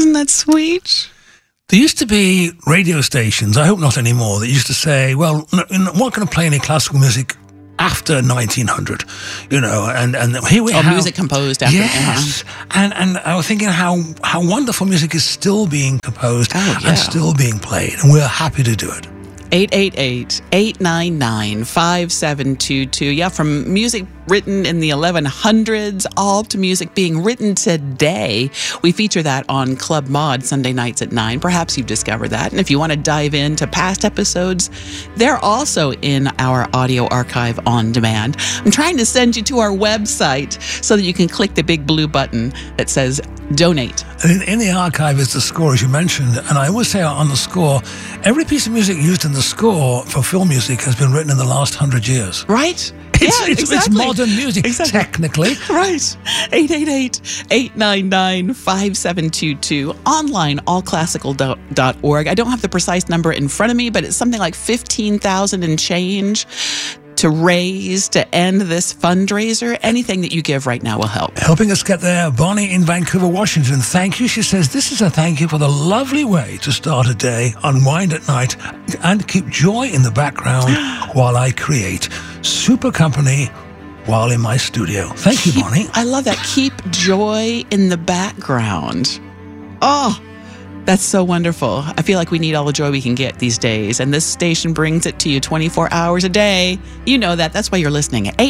Isn't that sweet? There used to be radio stations, I hope not anymore, that used to say, well, we're not going to play any classical music after 1900, and here we have... music composed after. Yes, and I was thinking how wonderful music is still being composed and still being played, and we're happy to do it. 888-899-5722. Yeah, from music written in the 1100s all to music being written today. We feature that on Club Mod Sunday nights at 9. Perhaps you've discovered that. And if you want to dive into past episodes, they're also in our audio archive on demand. I'm trying to send you to our website so that you can click the big blue button that says donate. And in the archive is the score, as you mentioned. And I always say on the score, every piece of music used in the score for film music has been written in the last 100 years. Right? It's modern music, technically. Right. 888-899-5722. Online, allclassical.org. I don't have the precise number in front of me, but it's something like 15,000 and change to raise, to end this fundraiser. Anything that you give right now will help. Helping us get there, Bonnie in Vancouver, Washington. Thank you. She says, this is a thank you for the lovely way to start a day, unwind at night, and keep joy in the background while I create. Super company while in my studio. Thank you, Bonnie. I love that. Keep joy in the background. Oh, that's so wonderful. I feel like we need all the joy we can get these days, and this station brings it to you 24 hours a day. You know that. That's why you're listening at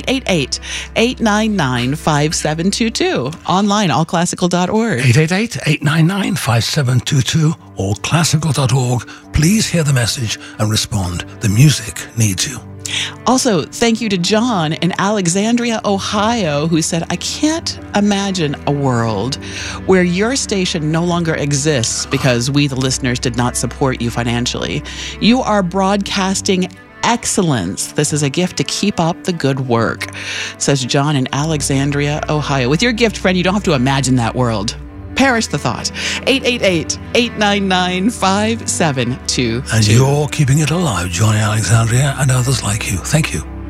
888-899-5722. Online, allclassical.org. 888-899-5722, allclassical.org. Please hear the message and respond. The music needs you. Also, thank you to John in Alexandria, Ohio, who said, I can't imagine a world where your station no longer exists because we, the listeners, did not support you financially. You are broadcasting excellence. This is a gift to keep up the good work, says John in Alexandria, Ohio. With your gift, friend, you don't have to imagine that world. Perish the thought. 888-899-5722. And you're keeping it alive, Johnny Alexandria and others like you. Thank you.